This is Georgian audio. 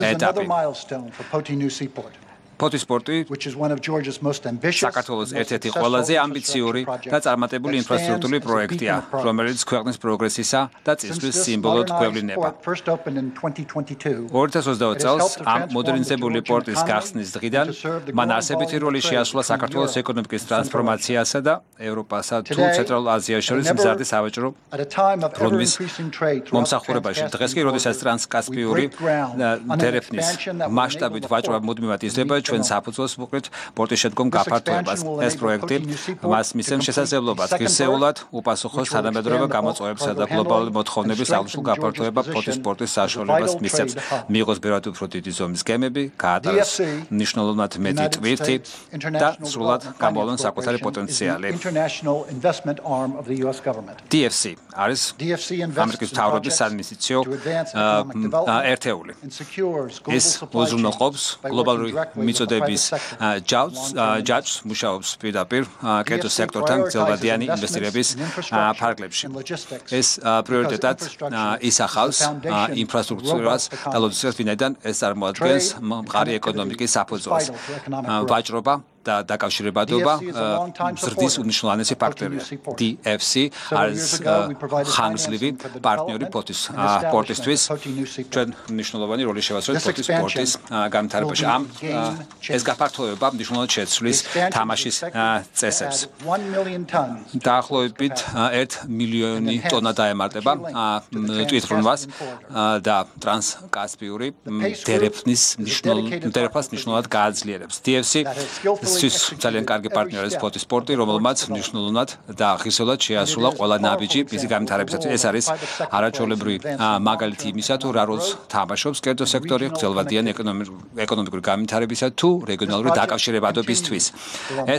ეტაპი. milestone for Poti New Seaport, Poti სპორტი which is one of Georgia's most ambitious საქართველოს ერთ-ერთი ყველაზე ამბიციური და წარმატებული ინფრასტრუქტურული პროექტია, რომელიც ქვეყნის პროგრესისა და წინსვლის სიმბოლოდ გვევლინება. 2022 წელს ამ მოდერნიზებული პორტის გახსნის დღიდან მან არსებითი როლი შეასრულა საქართველოს ეკონომიკის ტრანსფორმაციასა და ევროპასა თუ ცენტრალურ აზიას შორის მზარდი სავაჭრო როდმის მომსახურებაში. დღეს კი, როდესაც ტრანსკასპიური დერეფნის მასშტაბით ვაჭრობა მუდმივად იზრდება, ჩვენ საფუძველს ვუყრით პორტის შემდგომ გაფართოებას. ეს პროექტი მას მისცემს შესაძლებლობას ღირსეულად უპასუხოს თანამედროვე გამოწვევებსა და გლობალური მოთხოვნების აღნიშნულ გაფართოება პორტის სპორტის საშუალებას მისცემს. მიიღოს ბევრად უფრო დიდი ზომის გემები, გაატაროს მნიშვნელოვნად მეტი ტვირთი და სრულად გამოავლონ საკუთარი პოტენციალი. DFC არის ამერიკის მთავრობის საინვესტიციო ერთეული. ის უზრუნველყოფს გლობალური მიწოდების ჯაჭვს, მუშაობს პირდაპირ კერძო სექტორთან გრძელვადიანი ინვესტირების ფარგლებში. ეს პრიორიტეტად ისახავს ინფრასტრუქტურას და ლოგისტიკას, ვინაიდან ეს წარმოადგენს მყარი ეკონომიკის საფუძველს. ვაჭრობა და დაკავშირებადობა ზრდის უმნიშვნელოვანესი ფაქტორია. DFC არის ხანგრძლივი პარტნიორი პორტისთვის. ჩვენ მნიშვნელოვანი როლი შევასრულეთ პორტის სპორტის განვითარებაში. ეს გაფართოება მნიშვნელოვნად შეცვლის თამაშის წესებს. დაახლოებით 1 მილიონი ტონა დაემატება ტვირთბრუნვას და ტრანსკასპიური დერეფნის მნიშვნელოვნად გააძლიერებს. DFC ძალიან კარგი პარტნიორი პორტის სპორტი, რომელმაც მნიშვნელოვნად და ღირსეულად შეასრულა ყველა ნაბიჯი მისი განვითარებისათვის. ეს არის არაჩვეულებრივი მაგალითი იმისა, თუ რა როლს თამაშობს კერძო სექტორი გრძელვადიანი ეკონომიკური განვითარებისა თუ რეგიონალური დაკავშირებადობისთვის. ეს